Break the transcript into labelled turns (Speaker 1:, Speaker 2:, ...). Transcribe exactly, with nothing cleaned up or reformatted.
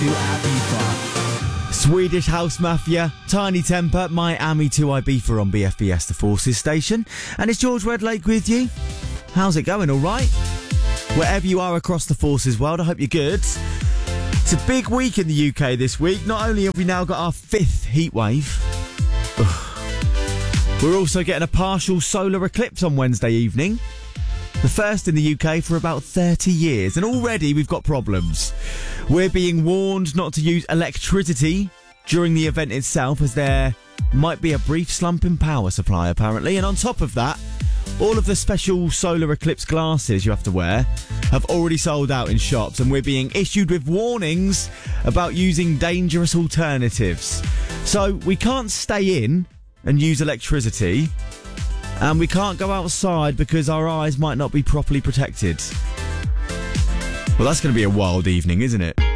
Speaker 1: Swedish House Mafia, Tiny Temper, Miami to Ibiza on B F B S The Forces station. And it's George Redlake with you. How's it going, all right? Wherever you are across the Forces world, I hope you're good. It's a big week in the U K this week. Not only have we now got our fifth heatwave, we're also getting a partial solar eclipse on Wednesday evening. The first in the U K for about thirty years, and already we've got problems. We're being warned not to use electricity during the event itself, as there might be a brief slump in power supply, apparently. And on top of that, all of the special solar eclipse glasses you have to wear have already sold out in shops, and we're being issued with warnings about using dangerous alternatives. So we can't stay in and use electricity, and we can't go outside because our eyes might not be properly protected. Well, that's going to be a wild evening, isn't it?